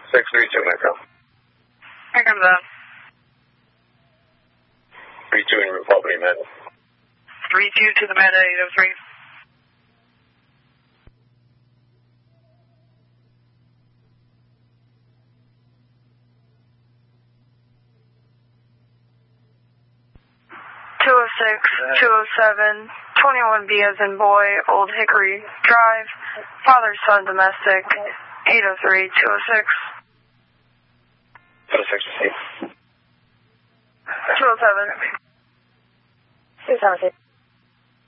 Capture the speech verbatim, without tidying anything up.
six three two Metro. Here comes that. three two in Route Albany Med. three two to the Med at eight oh three. two oh six, two oh seven, twenty-one B as in boy, Old Hickory Drive, father, son, domestic, eight oh three, two oh six. two oh six received. two oh seven. two seven six.